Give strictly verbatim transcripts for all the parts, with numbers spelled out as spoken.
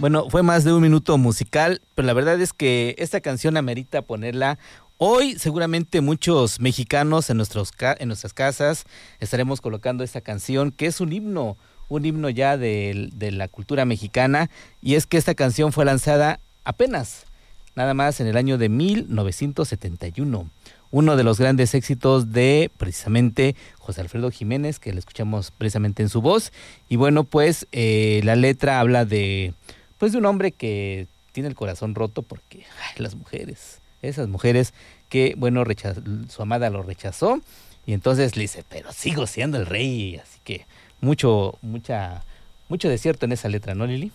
Bueno, fue más de un minuto musical, pero la verdad es que esta canción amerita ponerla. Hoy seguramente muchos mexicanos en, nuestros ca- en nuestras casas estaremos colocando esta canción, que es un himno, un himno ya de, de la cultura mexicana, y es que esta canción fue lanzada apenas, nada más en el año de mil novecientos setenta y uno. Uno de los grandes éxitos de precisamente José Alfredo Jiménez, que lo escuchamos precisamente en su voz. Y bueno, pues eh, la letra habla de, pues de un hombre que tiene el corazón roto porque ay, las mujeres, esas mujeres que, bueno, rechaz- su amada lo rechazó. Y entonces le dice, pero sigo siendo el rey. Así que mucho, mucha, mucho desierto en esa letra, ¿no, Lili?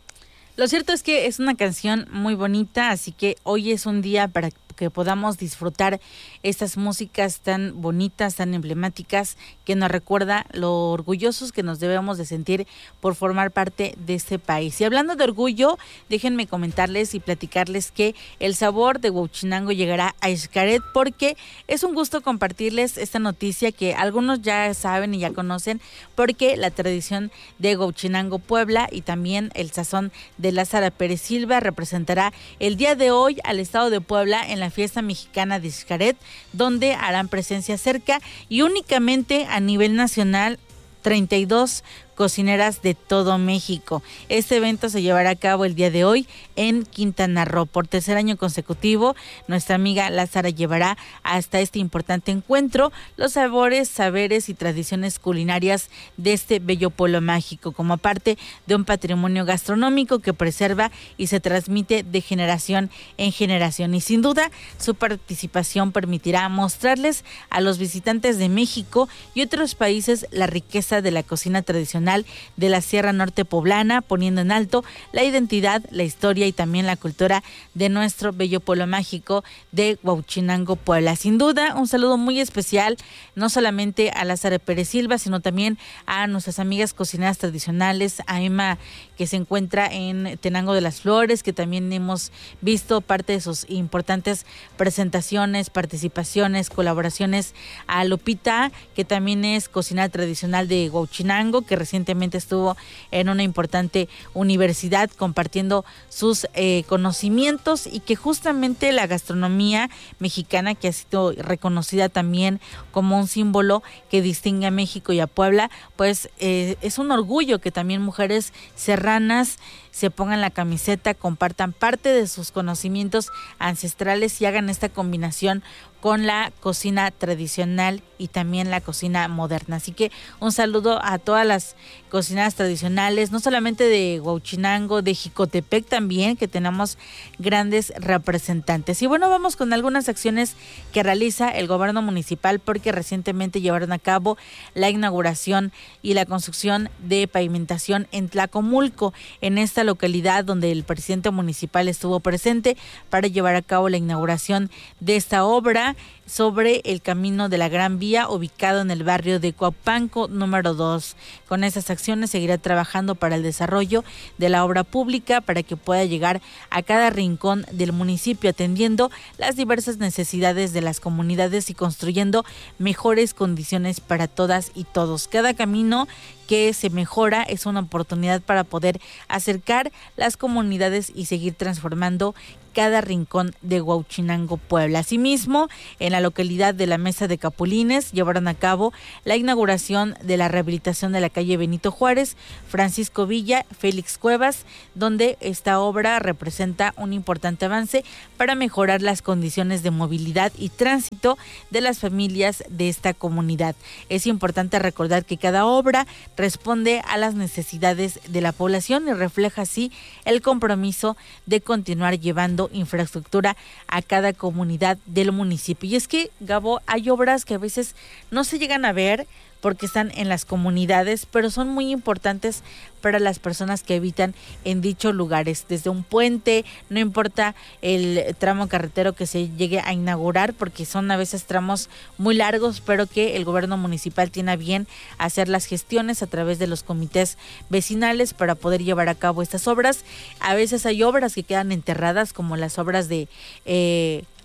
Lo cierto es que es una canción muy bonita, así que hoy es un día para que podamos disfrutar estas músicas tan bonitas, tan emblemáticas, que nos recuerda lo orgullosos que nos debemos de sentir por formar parte de este país. Y hablando de orgullo, déjenme comentarles y platicarles que el sabor de Huauchinango llegará a Xcaret, porque es un gusto compartirles esta noticia que algunos ya saben y ya conocen, porque la tradición de Huauchinango Puebla y también el sazón de Lázara Pérez Silva representará el día de hoy al estado de Puebla en la fiesta mexicana de Xcaret, donde harán presencia cerca y únicamente a nivel nacional treinta y dos cocineras de todo México. Este evento se llevará a cabo el día de hoy en Quintana Roo. Por tercer año consecutivo, nuestra amiga Lázara llevará hasta este importante encuentro los sabores, saberes y tradiciones culinarias de este bello pueblo mágico, como parte de un patrimonio gastronómico que preserva y se transmite de generación en generación. Y sin duda, su participación permitirá mostrarles a los visitantes de México y otros países la riqueza de la cocina tradicional de la Sierra Norte Poblana, poniendo en alto la identidad, la historia y también la cultura de nuestro bello pueblo mágico de Huauchinango, Puebla. Sin duda, un saludo muy especial, no solamente a Lázara Pérez Silva, sino también a nuestras amigas cocineras tradicionales, a Emma, que se encuentra en Tenango de las Flores, que también hemos visto parte de sus importantes presentaciones, participaciones, colaboraciones, a Lupita, que también es cocinera tradicional de Huauchinango, que recién Recientemente estuvo en una importante universidad compartiendo sus eh, conocimientos, y que justamente la gastronomía mexicana, que ha sido reconocida también como un símbolo que distingue a México y a Puebla, pues eh, es un orgullo que también mujeres serranas se pongan la camiseta, compartan parte de sus conocimientos ancestrales y hagan esta combinación con la cocina tradicional y también la cocina moderna. Así que un saludo a todas las cocineras tradicionales, no solamente de Huauchinango, de Jicotepec también, que tenemos grandes representantes. Y bueno, vamos con algunas acciones que realiza el gobierno municipal, porque recientemente llevaron a cabo la inauguración y la construcción de pavimentación en Tlacomulco, en esta localidad donde el presidente municipal estuvo presente para llevar a cabo la inauguración de esta obra sobre el camino de la Gran Vía, ubicado en el barrio de Coapanco número dos. Con esas acciones seguirá trabajando para el desarrollo de la obra pública, para que pueda llegar a cada rincón del municipio, atendiendo las diversas necesidades de las comunidades y construyendo mejores condiciones para todas y todos. Cada camino que se mejora es una oportunidad para poder acercar las comunidades y seguir transformando cada rincón de Huauchinango, Puebla. Asimismo, en la localidad de la Mesa de Capulines llevaron a cabo la inauguración de la rehabilitación de la calle Benito Juárez, Francisco Villa, Félix Cuevas, donde esta obra representa un importante avance para mejorar las condiciones de movilidad y tránsito de las familias de esta comunidad. Es importante recordar que cada obra responde a las necesidades de la población y refleja así el compromiso de continuar llevando infraestructura a cada comunidad del municipio. Y es que, Gabo, hay obras que a veces no se llegan a ver porque están en las comunidades, pero son muy importantes para las personas que habitan en dichos lugares. Desde un puente, no importa el tramo carretero que se llegue a inaugurar, porque son a veces tramos muy largos, pero que el gobierno municipal tiene a bien hacer las gestiones a través de los comités vecinales para poder llevar a cabo estas obras. A veces hay obras que quedan enterradas, como las obras de eh,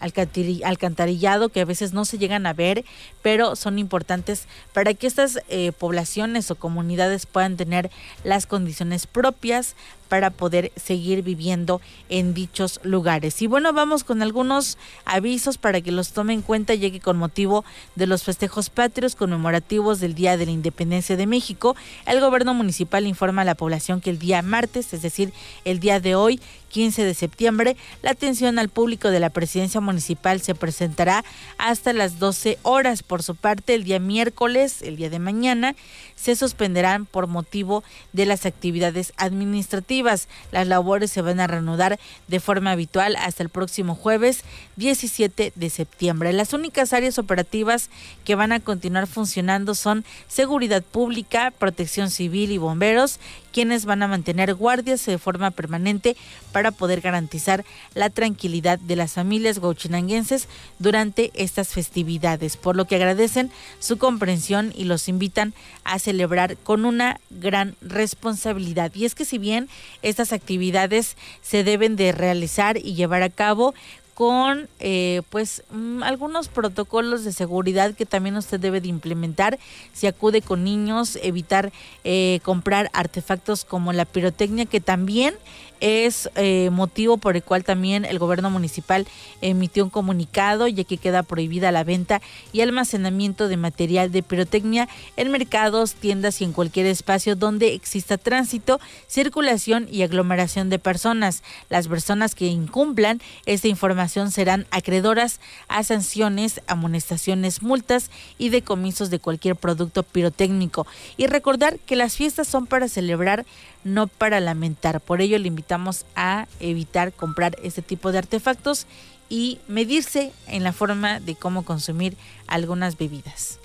alcantarillado, que a veces no se llegan a ver, pero son importantes para que estas eh, poblaciones o comunidades puedan tener las condiciones propias para poder seguir viviendo en dichos lugares. Y bueno, vamos con algunos avisos para que los tome en cuenta, ya que con motivo de los festejos patrios conmemorativos del Día de la Independencia de México, el gobierno municipal informa a la población que el día martes, es decir, el día de hoy, quince de septiembre, la atención al público de la presidencia municipal se presentará hasta las doce horas. Por su parte, el día miércoles, el día de mañana, se suspenderán por motivo de las actividades administrativas. Las labores se van a reanudar de forma habitual hasta el próximo jueves diecisiete de septiembre. Las únicas áreas operativas que van a continuar funcionando son seguridad pública, protección civil y bomberos, quienes van a mantener guardias de forma permanente para poder garantizar la tranquilidad de las familias huachinanguenses durante estas festividades, por lo que agradecen su comprensión y los invitan a celebrar con una gran responsabilidad. Y es que si bien estas actividades se deben de realizar y llevar a cabo con eh, pues mm, algunos protocolos de seguridad que también usted debe de implementar si acude con niños, evitar eh, comprar artefactos como la pirotecnia, que también es eh, motivo por el cual también el gobierno municipal emitió un comunicado, ya que queda prohibida la venta y almacenamiento de material de pirotecnia en mercados, tiendas y en cualquier espacio donde exista tránsito, circulación y aglomeración de personas. Las personas que incumplan esta información serán acreedoras a sanciones, amonestaciones, multas y decomisos de cualquier producto pirotécnico. Y recordar que las fiestas son para celebrar, no para lamentar. Por ello le invitamos a evitar comprar este tipo de artefactos y medirse en la forma de cómo consumir algunas bebidas.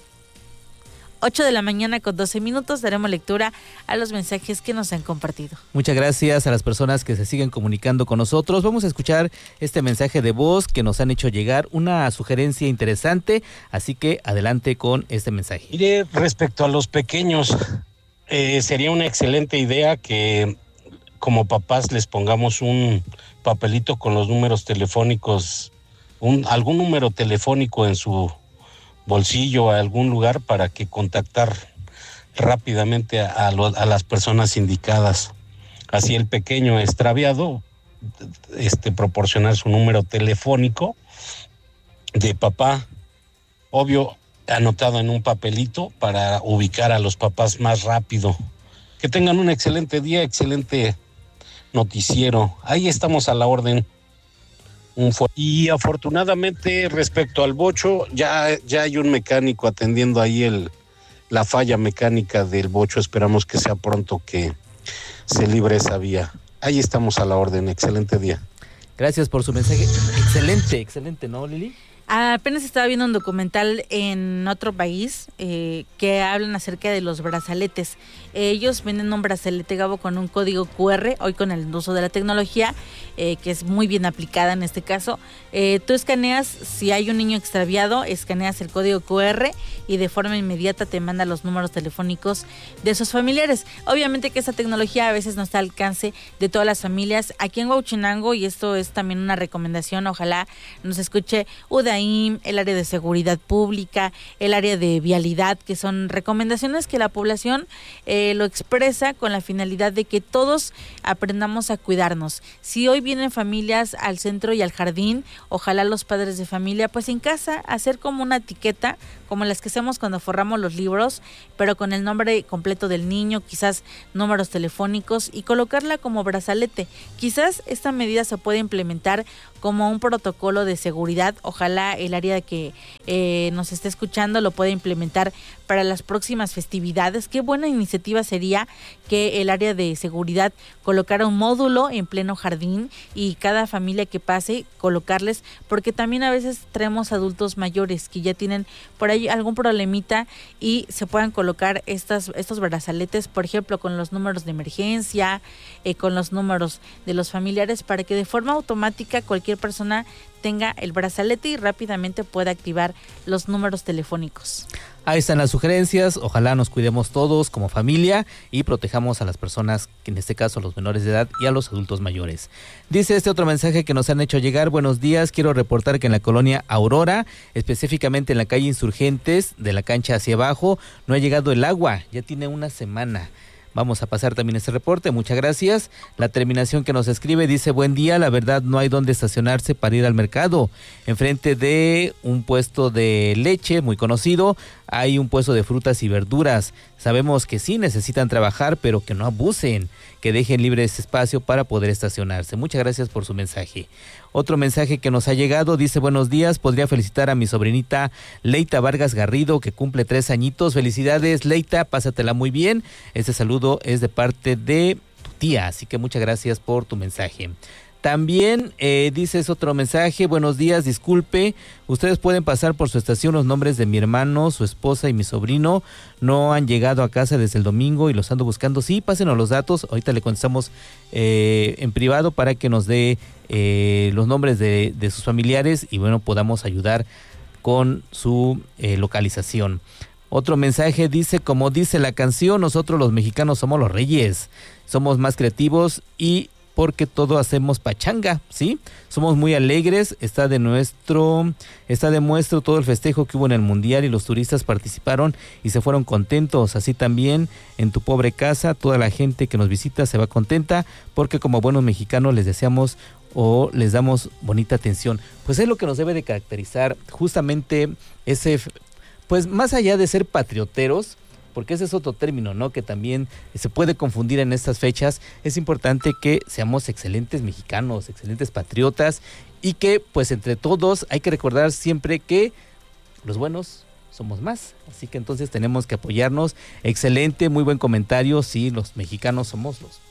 ocho de la mañana con doce minutos, daremos lectura a los mensajes que nos han compartido. Muchas gracias a las personas que se siguen comunicando con nosotros. Vamos a escuchar este mensaje de voz que nos han hecho llegar, una sugerencia interesante, así que adelante con este mensaje. Mire, respecto a los pequeños, eh, sería una excelente idea que como papás les pongamos un papelito con los números telefónicos, un, algún número telefónico en su bolsillo, a algún lugar, para que contactar rápidamente a, a, lo, a las personas indicadas. Así el pequeño extraviado, este, proporcionar su número telefónico de papá, obvio, anotado en un papelito para ubicar a los papás más rápido. Que tengan un excelente día, excelente noticiero. Ahí estamos a la orden. Y afortunadamente, respecto al bocho, ya, ya hay un mecánico atendiendo ahí el, la falla mecánica del bocho. Esperamos que sea pronto que se libre esa vía. Ahí estamos a la orden. Excelente día. Gracias por su mensaje. Excelente, excelente, ¿no, Lili? Apenas estaba viendo un documental en otro país eh, que hablan acerca de los brazaletes. Ellos venden un brazalete, Gabo, con un código cu erre, hoy con el uso de la tecnología, eh, que es muy bien aplicada en este caso. Eh, tú escaneas, si hay un niño extraviado, escaneas el código cu erre y de forma inmediata te manda los números telefónicos de sus familiares. Obviamente que esa tecnología a veces no está al alcance de todas las familias. Aquí en Huachinango, y esto es también una recomendación, ojalá nos escuche U D A I M, el área de seguridad pública, el área de vialidad, que son recomendaciones que la población eh, lo expresa con la finalidad de que todos aprendamos a cuidarnos. Si hoy vienen familias al centro y al jardín, ojalá los padres de familia, pues en casa, hacer como una etiqueta, como las que hacemos cuando forramos los libros, pero con el nombre completo del niño, quizás números telefónicos, y colocarla como brazalete. Quizás esta medida se puede implementar como un protocolo de seguridad. Ojalá el área que eh, nos esté escuchando lo pueda implementar para las próximas festividades. Qué buena iniciativa sería que el área de seguridad colocara un módulo en pleno jardín y cada familia que pase colocarles, porque también a veces traemos adultos mayores que ya tienen por ahí algún problemita y se puedan colocar estas, estos brazaletes, por ejemplo, con los números de emergencia, eh, con los números de los familiares, para que de forma automática cualquier persona tenga el brazalete y rápidamente pueda activar los números telefónicos. Ahí están las sugerencias, ojalá nos cuidemos todos como familia y protejamos a las personas, que en este caso a los menores de edad y a los adultos mayores. Dice este otro mensaje que nos han hecho llegar: buenos días, quiero reportar que en la colonia Aurora, específicamente en la calle Insurgentes, de la cancha hacia abajo, no ha llegado el agua, ya tiene una semana. Vamos a pasar también este reporte, muchas gracias. La terminación que nos escribe dice: buen día, la verdad no hay dónde estacionarse para ir al mercado. Enfrente de un puesto de leche muy conocido, hay un puesto de frutas y verduras. Sabemos que sí necesitan trabajar, pero que no abusen, que dejen libre ese espacio para poder estacionarse. Muchas gracias por su mensaje. Otro mensaje que nos ha llegado dice: buenos días, podría felicitar a mi sobrinita Leita Vargas Garrido, que cumple tres añitos. Felicidades, Leita, pásatela muy bien. Este saludo es de parte de tu tía, así que muchas gracias por tu mensaje. También eh, dices otro mensaje: buenos días, disculpe, ustedes pueden pasar por su estación los nombres de mi hermano, su esposa y mi sobrino. No han llegado a casa desde el domingo y los ando buscando. Sí, pásenos los datos, ahorita le contestamos eh, en privado para que nos dé eh, los nombres de, de sus familiares y bueno, podamos ayudar con su eh, localización. Otro mensaje dice: como dice la canción, nosotros los mexicanos somos los reyes, somos más creativos y porque todo hacemos pachanga, ¿sí? Somos muy alegres, está de nuestro, está de muestro todo el festejo que hubo en el Mundial y los turistas participaron y se fueron contentos. Así también en tu pobre casa, toda la gente que nos visita se va contenta porque como buenos mexicanos les deseamos o les damos bonita atención. Pues es lo que nos debe de caracterizar justamente ese, pues más allá de ser patrioteros, porque ese es otro término, ¿no?, que también se puede confundir en estas fechas. Es importante que seamos excelentes mexicanos, excelentes patriotas y que pues entre todos hay que recordar siempre que los buenos somos más. Así que entonces tenemos que apoyarnos. Excelente, muy buen comentario. Sí, los mexicanos somos los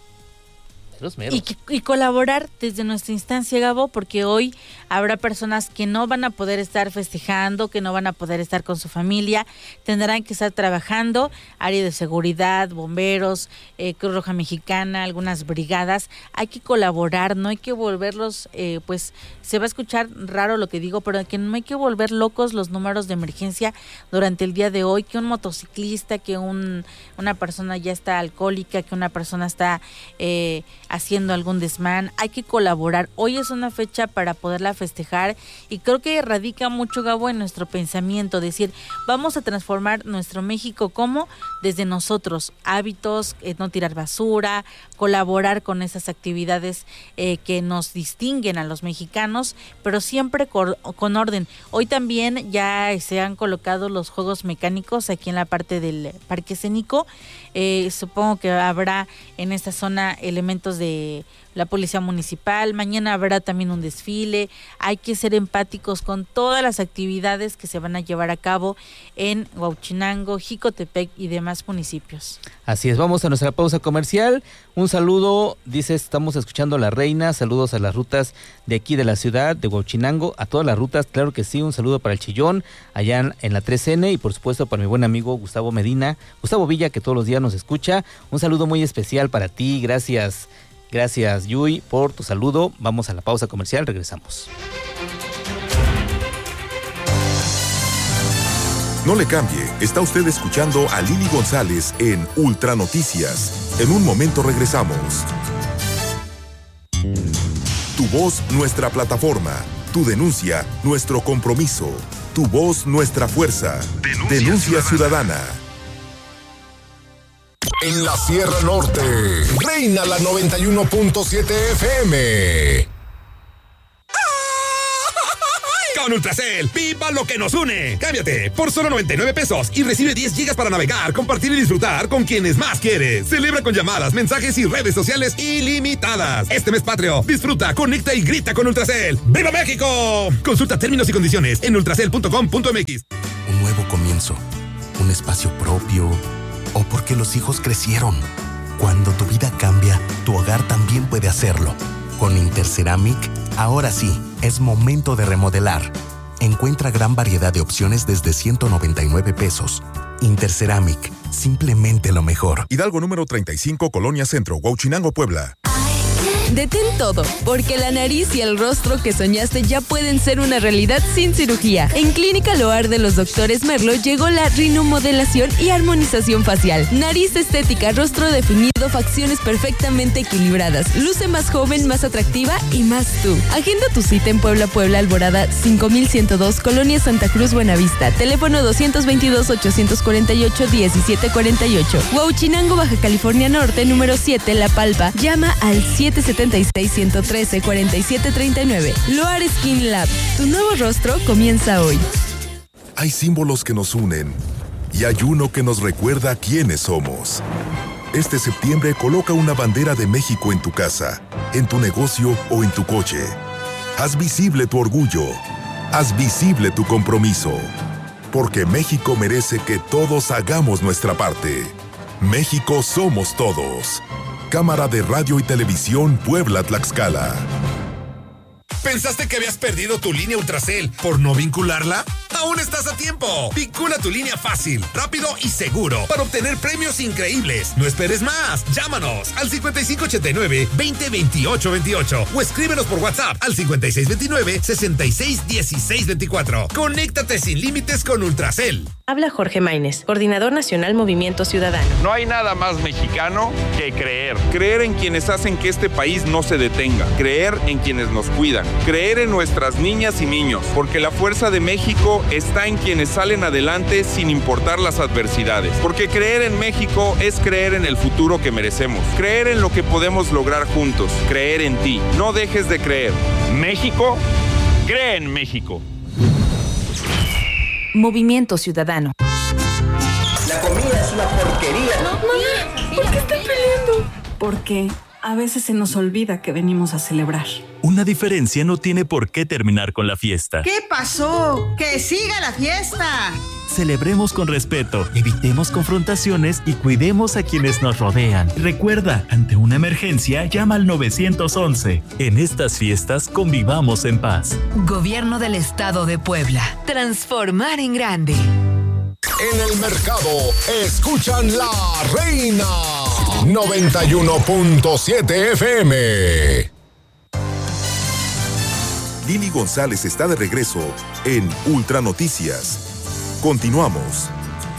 meros meros. Y, y colaborar desde nuestra instancia, Gabo, porque hoy habrá personas que no van a poder estar festejando, que no van a poder estar con su familia, tendrán que estar trabajando, área de seguridad, bomberos, eh, Cruz Roja Mexicana, algunas brigadas. Hay que colaborar, no hay que volverlos, eh, pues se va a escuchar raro lo que digo, pero que no hay que volver locos los números de emergencia durante el día de hoy, que un motociclista, que un una persona ya está alcohólica, que una persona está eh, haciendo algún desmán. Hay que colaborar. Hoy es una fecha para poderla festejar y creo que radica mucho, Gabo, en nuestro pensamiento, decir, vamos a transformar nuestro México como desde nosotros, hábitos, eh, no tirar basura, colaborar con esas actividades eh, que nos distinguen a los mexicanos, pero siempre con, con orden. Hoy también ya se han colocado los juegos mecánicos aquí en la parte del Parque Escénico. Eh, supongo que habrá en esta zona elementos de la policía municipal. Mañana habrá también un desfile. Hay que ser empáticos con todas las actividades que se van a llevar a cabo en Huauchinango, Jicotepec y demás municipios. Así es, vamos a nuestra pausa comercial. Un saludo, dice, estamos escuchando La Reina, saludos a las rutas de aquí de la ciudad de Huauchinango, a todas las rutas, claro que sí, un saludo para el Chillón, allá en, en la tres ene y por supuesto para mi buen amigo Gustavo Medina, Gustavo Villa, que todos los días nos escucha. Un saludo muy especial para ti, gracias. Gracias, Yui, por tu saludo. Vamos a la pausa comercial, regresamos. No le cambie, está usted escuchando a Lili González en Ultra Noticias. En un momento regresamos. Tu voz, nuestra plataforma. Tu denuncia, nuestro compromiso. Tu voz, nuestra fuerza. Denuncia, Denuncia ciudadana. ciudadana. En la Sierra Norte, reina la noventa y uno punto siete F M. Con Ultracel, viva lo que nos une. Cámbiate por solo noventa y nueve pesos y recibe diez gigas para navegar, compartir y disfrutar con quienes más quieres. Celebra con llamadas, mensajes y redes sociales ilimitadas. Este mes patrio, disfruta, conecta y grita con Ultracel. ¡Viva México! Consulta términos y condiciones en ultracel punto com punto m x. Un nuevo comienzo, un espacio propio, o porque los hijos crecieron. Cuando tu vida cambia, tu hogar también puede hacerlo. Con Interceramic, ahora sí, es momento de remodelar. Encuentra gran variedad de opciones desde ciento noventa y nueve pesos. Interceramic, simplemente lo mejor. Hidalgo número treinta y cinco, Colonia Centro, Huauchinango, Puebla. Detén todo, porque la nariz y el rostro que soñaste ya pueden ser una realidad sin cirugía. En Clínica Loar de los doctores Merlo llegó la rinomodelación y armonización facial. Nariz estética, rostro definido, facciones perfectamente equilibradas. Luce más joven, más atractiva y más tú. Agenda tu cita en Puebla, Puebla, Alborada cinco mil ciento dos, Colonia Santa Cruz, Buenavista. Teléfono dos dos dos, ocho cuatro ocho, uno siete cuatro ocho. Huauchinango, Baja California Norte, número siete, La Palpa. Llama al siete siete seis, uno uno tres, cuatro siete tres nueve. Loar Skin Lab. Tu nuevo rostro comienza hoy. Hay símbolos que nos unen y hay uno que nos recuerda quiénes somos. Este septiembre coloca una bandera de México en tu casa, en tu negocio o en tu coche. Haz visible tu orgullo. Haz visible tu compromiso. Porque México merece que todos hagamos nuestra parte. México somos todos. Cámara de Radio y Televisión Puebla-Tlaxcala. ¿Pensaste que habías perdido tu línea Ultracel por no vincularla? ¡Aún estás a tiempo! Vincula tu línea fácil, rápido y seguro para obtener premios increíbles. No esperes más. Llámanos al cincuenta y cinco ochenta y nueve, veinte veintiocho veintiocho o escríbenos por WhatsApp al cincuenta y seis veintinueve, sesenta y seis dieciséis veinticuatro. Conéctate sin límites con Ultracel. Habla Jorge Maínez, Coordinador Nacional Movimiento Ciudadano. No hay nada más mexicano que creer. Creer en quienes hacen que este país no se detenga. Creer en quienes nos cuidan. Creer en nuestras niñas y niños. Porque la fuerza de México está en quienes salen adelante sin importar las adversidades. Porque creer en México es creer en el futuro que merecemos. Creer en lo que podemos lograr juntos. Creer en ti. No dejes de creer. México, cree en México. Movimiento Ciudadano. La comida es una porquería. No, mamá, ¿por qué están peleando? Porque a veces se nos olvida que venimos a celebrar. Una diferencia no tiene por qué terminar con la fiesta. ¿Qué pasó? ¡Que siga la fiesta! Celebremos con respeto, evitemos confrontaciones y cuidemos a quienes nos rodean. Recuerda, ante una emergencia, llama al nueve once. En estas fiestas, convivamos en paz. Gobierno del Estado de Puebla. Transformar en grande. En el mercado, escuchan La Reina. noventa y uno punto siete F M. Lili González está de regreso en Ultra Noticias. Continuamos.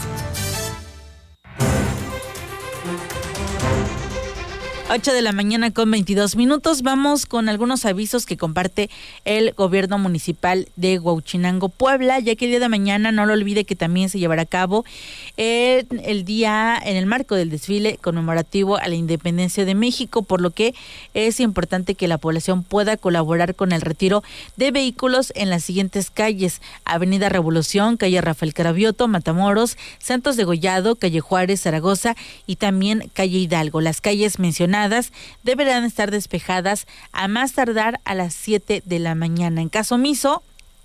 ocho de la mañana con veintidós minutos. Vamos con algunos avisos que comparte el gobierno municipal de Huauchinango, Puebla, ya que el día de mañana, no lo olvide que también se llevará a cabo el, el día en el marco del desfile conmemorativo a la independencia de México, por lo que es importante que la población pueda colaborar con el retiro de vehículos en las siguientes calles: Avenida Revolución, calle Rafael Cravioto, Matamoros, Santos de Gollado, calle Juárez, Zaragoza y también calle Hidalgo. Las calles mencionadas deberán estar despejadas a más tardar a las siete de la mañana. En caso omiso,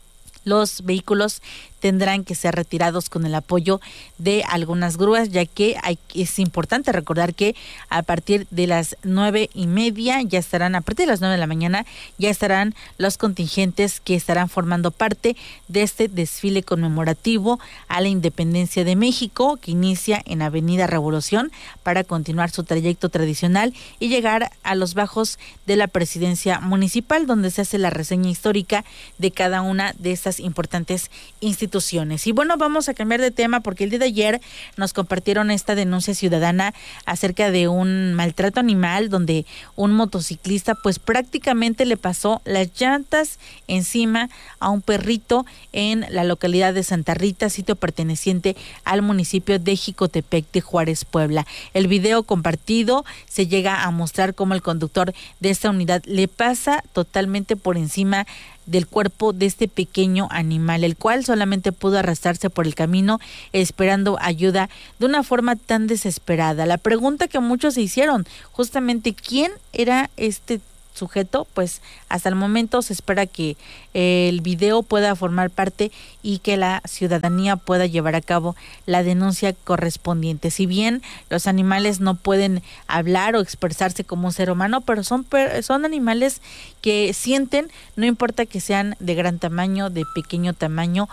los vehículos tendrán que ser retirados con el apoyo de algunas grúas, ya que hay, es importante recordar que a partir de las nueve y media ya estarán, a partir de las nueve de la mañana, ya estarán los contingentes que estarán formando parte de este desfile conmemorativo a la independencia de México, que inicia en Avenida Revolución para continuar su trayecto tradicional y llegar a los bajos de la presidencia municipal, donde se hace la reseña histórica de cada una de estas importantes instituciones. Y bueno, vamos a cambiar de tema porque el día de ayer nos compartieron esta denuncia ciudadana acerca de un maltrato animal donde un motociclista pues prácticamente le pasó las llantas encima a un perrito en la localidad de Santa Rita, sitio perteneciente al municipio de Jicotepec de Juárez, Puebla. El video compartido se llega a mostrar cómo el conductor de esta unidad le pasa totalmente por encima del cuerpo de este pequeño animal, el cual solamente pudo arrastrarse por el camino esperando ayuda de una forma tan desesperada. La pregunta que muchos se hicieron, justamente, ¿quién era este sujeto? Pues hasta el momento se espera que el video pueda formar parte y que la ciudadanía pueda llevar a cabo la denuncia correspondiente. Si bien los animales no pueden hablar o expresarse como un ser humano, pero son, son animales que sienten, no importa que sean de gran tamaño, de pequeño tamaño,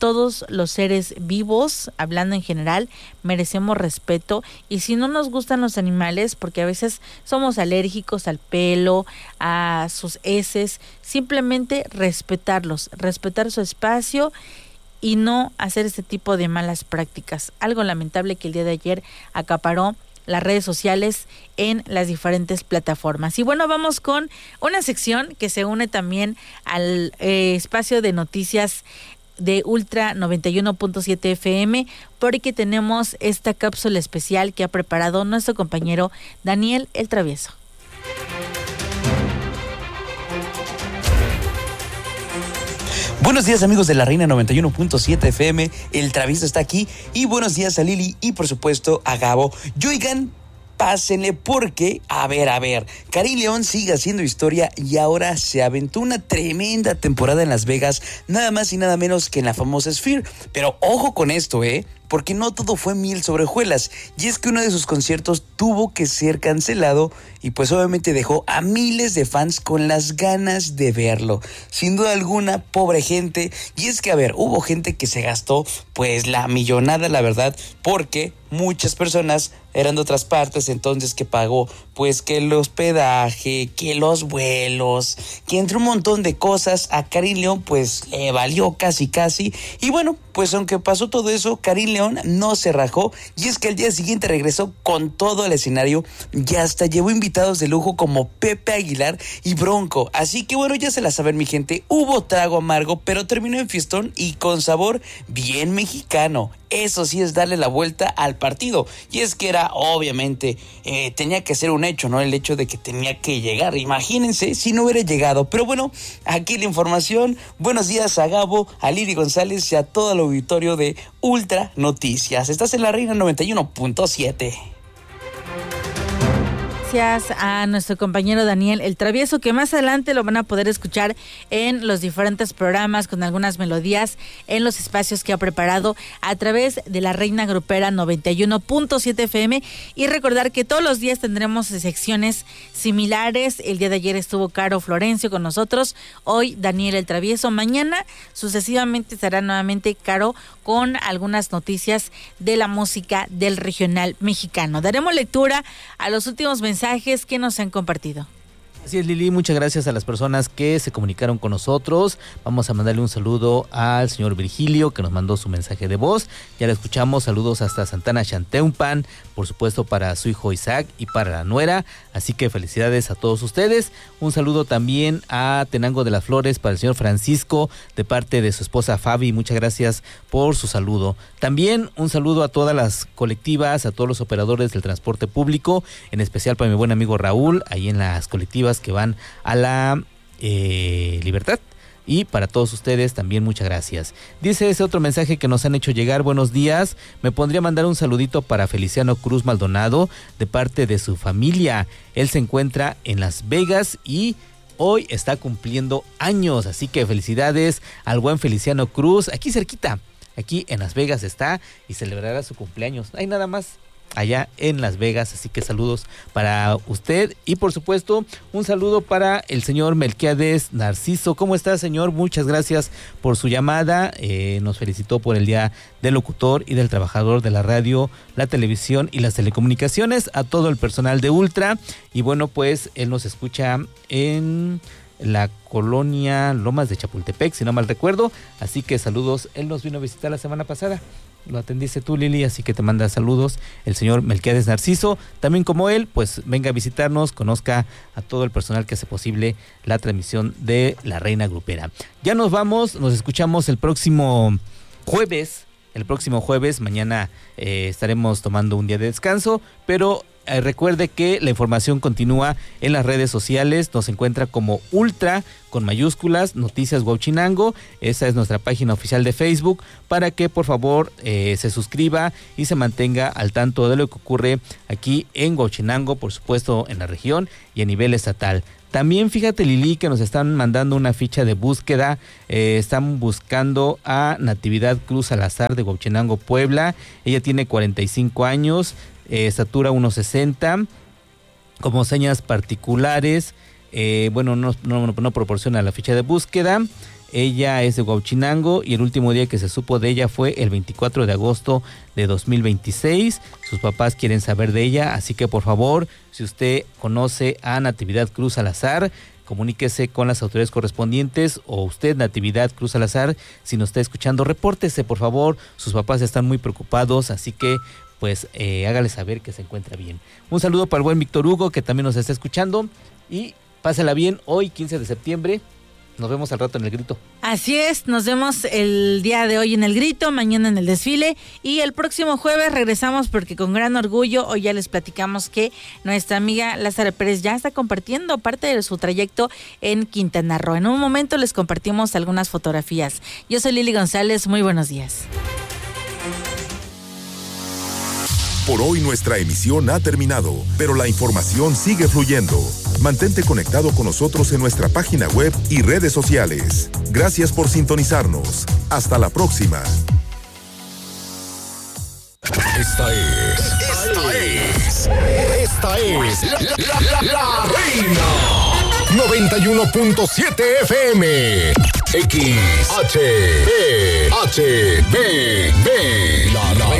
todos los seres vivos, hablando en general, merecemos respeto. Y si no nos gustan los animales, porque a veces somos alérgicos al pelo, a sus heces, simplemente respetarlos, respetar su espacio y no hacer este tipo de malas prácticas. Algo lamentable que el día de ayer acaparó las redes sociales en las diferentes plataformas. Y bueno, vamos con una sección que se une también al eh, espacio de noticias de Ultra noventa y uno punto siete F M, porque tenemos esta cápsula especial que ha preparado nuestro compañero Daniel el Travieso. Buenos días, amigos de la Reina noventa y uno punto siete F M, el Travieso está aquí, y buenos días a Lili y por supuesto a Gabo. Y oigan, pásenle porque, a ver, a ver, Karim León sigue haciendo historia y ahora se aventó una tremenda temporada en Las Vegas, nada más y nada menos que en la famosa Sphere. Pero ojo con esto, ¿eh? Porque no todo fue miel sobre hojuelas, y es que uno de sus conciertos tuvo que ser cancelado y pues obviamente dejó a miles de fans con las ganas de verlo. Sin duda alguna, pobre gente, y es que a ver, hubo gente que se gastó pues la millonada, la verdad, porque muchas personas eran de otras partes, entonces que pagó pues que el hospedaje, que los vuelos, que entre un montón de cosas a Karim León pues le valió casi casi, y bueno, pues aunque pasó todo eso, Karim León no se rajó, y es que al día siguiente regresó con todo el escenario y hasta llevó invitados de lujo como Pepe Aguilar y Bronco. Así que bueno, ya se la saben, mi gente, hubo trago amargo, pero terminó en fiestón y con sabor bien mexicano. Eso sí es darle la vuelta al partido, y es que era obviamente eh, tenía que ser un hecho, ¿no? El hecho de que tenía que llegar. Imagínense si no hubiera llegado. Pero bueno, aquí la información. Buenos días a Gabo, a Lili González y a todo el auditorio de Ultra Noticias. Estás en la Reina noventa y uno punto siete. Gracias a nuestro compañero Daniel el Travieso, que más adelante lo van a poder escuchar en los diferentes programas con algunas melodías en los espacios que ha preparado a través de la Reina Grupera noventa y uno punto siete F M. Y recordar que todos los días tendremos secciones similares. El día de ayer estuvo Caro Florencio con nosotros, hoy Daniel el Travieso, mañana sucesivamente estará nuevamente Caro con algunas noticias de la música del regional mexicano. Daremos lectura a los últimos mensajes que nos han compartido. Así es, Lili, muchas gracias a las personas que se comunicaron con nosotros. Vamos a mandarle un saludo al señor Virgilio, que nos mandó su mensaje de voz. Ya lo escuchamos, saludos hasta Santana Xanteupan, por supuesto para su hijo Isaac y para la nuera. Así que felicidades a todos ustedes. Un saludo también a Tenango de las Flores para el señor Francisco, de parte de su esposa Fabi. Muchas gracias por su saludo. También un saludo a todas las colectivas, a todos los operadores del transporte público, en especial para mi buen amigo Raúl, ahí en las colectivas que van a la eh, Libertad. Y para todos ustedes también muchas gracias. Dice ese otro mensaje que nos han hecho llegar: buenos días, me pondría a mandar un saludito para Feliciano Cruz Maldonado de parte de su familia. Él se encuentra en Las Vegas y hoy está cumpliendo años, así que felicidades al buen Feliciano Cruz, aquí cerquita, aquí en Las Vegas está y celebrará su cumpleaños. Hay nada más, allá en Las Vegas, así que saludos para usted y por supuesto un saludo para el señor Melquiades Narciso. ¿Cómo está, señor? Muchas gracias por su llamada, eh, nos felicitó por el Día del Locutor y del Trabajador de la Radio, la Televisión y las Telecomunicaciones, a todo el personal de Ultra. Y bueno, pues él nos escucha en la colonia Lomas de Chapultepec, si no mal recuerdo, así que saludos. Él nos vino a visitar la semana pasada, lo atendiste tú, Lili, así que te manda saludos el señor Melquiades Narciso. También como él, pues venga a visitarnos, conozca a todo el personal que hace posible la transmisión de la Reina Grupera. Ya nos vamos, nos escuchamos el próximo jueves, el próximo jueves, mañana eh, estaremos tomando un día de descanso, pero Eh, recuerde que la información continúa en las redes sociales, nos encuentra como Ultra con mayúsculas, Noticias Huauchinango, esa es nuestra página oficial de Facebook, para que por favor eh, se suscriba y se mantenga al tanto de lo que ocurre aquí en Huauchinango, por supuesto en la región y a nivel estatal. También fíjate, Lili, que nos están mandando una ficha de búsqueda, eh, están buscando a Natividad Cruz Salazar de Huauchinango, Puebla. Ella tiene cuarenta y cinco años, eh, estatura uno sesenta, como señas particulares, eh, bueno, no, no, no proporciona la ficha de búsqueda. Ella es de Huauchinango y el último día que se supo de ella fue el veinticuatro de agosto de dos mil veintiséis. Sus papás quieren saber de ella, así que por favor, si usted conoce a Natividad Cruz Salazar, comuníquese con las autoridades correspondientes, o usted, Natividad Cruz Salazar, si nos está escuchando, repórtese por favor. Sus papás están muy preocupados, así que pues eh, hágale saber que se encuentra bien. Un saludo para el buen Víctor Hugo, que también nos está escuchando, y pásela bien hoy, quince de septiembre. Nos vemos al rato en el Grito. Así es, nos vemos el día de hoy en el Grito, mañana en el desfile y el próximo jueves regresamos porque con gran orgullo hoy ya les platicamos que nuestra amiga Lázara Pérez ya está compartiendo parte de su trayecto en Quintana Roo. En un momento les compartimos algunas fotografías. Yo soy Lili González, muy buenos días. Por hoy nuestra emisión ha terminado, pero la información sigue fluyendo. Mantente conectado con nosotros en nuestra página web y redes sociales. Gracias por sintonizarnos. Hasta la próxima. Esta es, esta es, esta es la, la, la, la Reina noventa y uno punto siete F M. X H B H B B. La, la